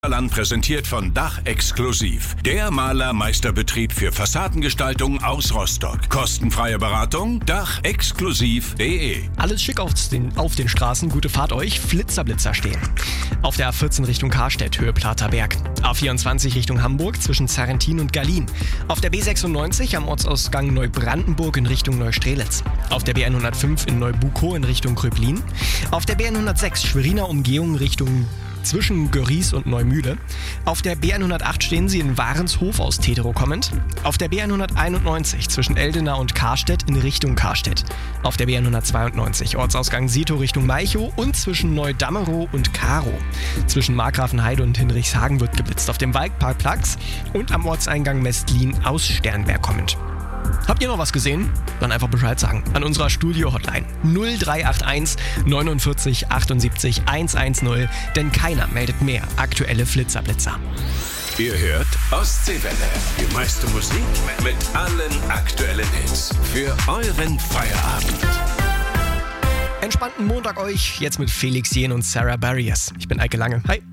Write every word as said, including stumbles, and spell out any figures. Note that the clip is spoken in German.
Land präsentiert von Dach Exklusiv. Der Malermeisterbetrieb für Fassadengestaltung aus Rostock. Kostenfreie Beratung dach exklusiv punkt de. Alles schick auf den, auf den Straßen, gute Fahrt euch, Flitzerblitzer stehen. Auf der A vierzehn Richtung Karstedt, Höhe Plater Berg. A vierundzwanzig Richtung Hamburg zwischen Zarrentin und Gallien. Auf der B sechsundneunzig am Ortsausgang Neubrandenburg in Richtung Neustrelitz. Auf der B hundertfünf in Neubukow in Richtung Kröblin. Auf der B hundertsechs Schweriner Umgehung Richtung zwischen Görries und Neumühle. Auf der B hundertacht stehen Sie in Warenshof aus Tetero kommend. Auf der B hunderteinundneunzig zwischen Eldena und Karstedt in Richtung Karstedt. Auf der B hundertzweiundneunzig Ortsausgang Sito Richtung Malchow und zwischen Neudammerow und Karow. Zwischen Markgrafenheide und Hinrichshagen wird geblitzt. Auf dem Waldparkplatz und am Ortseingang Mestlin aus Sternberg kommend. Habt ihr noch was gesehen? Dann einfach Bescheid sagen. An unserer Studio-Hotline null drei acht eins neunundvierzig achtundsiebzig hundertzehn, denn keiner meldet mehr aktuelle Flitzerblitzer. Ihr hört Ostseewelle. Die meiste Musik mit allen aktuellen Hits. Für euren Feierabend. Entspannten Montag euch, jetzt mit Felix Jähn und Sarah Barriers. Ich bin Eike Lange. Hi.